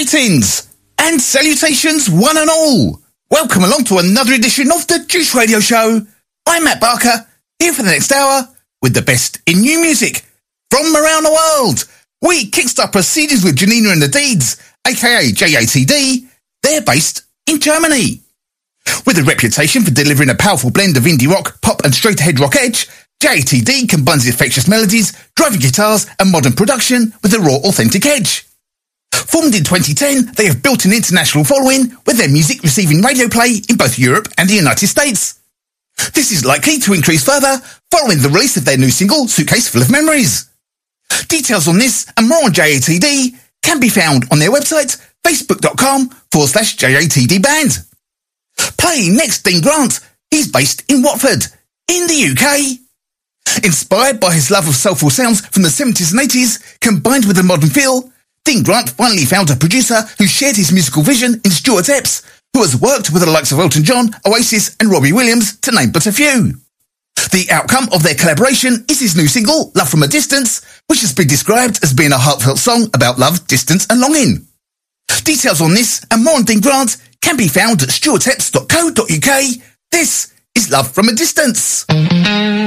Greetings and salutations one and all. Welcome along to another edition of the Juice Radio Show. I'm Matt Barker, here for the next hour with the best in new music from around the world. We kickstart proceedings with Janina and the Deeds, aka JATD. They're based in Germany. With a reputation for delivering a powerful blend of indie rock, pop and straight-ahead rock edge, JATD combines infectious melodies, driving guitars and modern production with a raw, authentic edge. Formed in 2010, they have built an international following, with their music receiving radio play in both Europe and the United States. This is likely to increase further following the release of their new single, Suitcase Full of Memories. Details on this and more on JATD can be found on their website, facebook.com/JATD band. Playing next, Dean Grant. He's based in Watford, in the UK. Inspired by his love of soulful sounds from the 70s and 80s, combined with a modern feel, Dean Grant finally found a producer who shared his musical vision in Stuart Epps, who has worked with the likes of Elton John, Oasis and Robbie Williams, to name but a few. The outcome of their collaboration is his new single, Love From A Distance, which has been described as being a heartfelt song about love, distance and longing. Details on this and more on Dean Grant can be found at stuartepps.co.uk. This is Love From A Distance.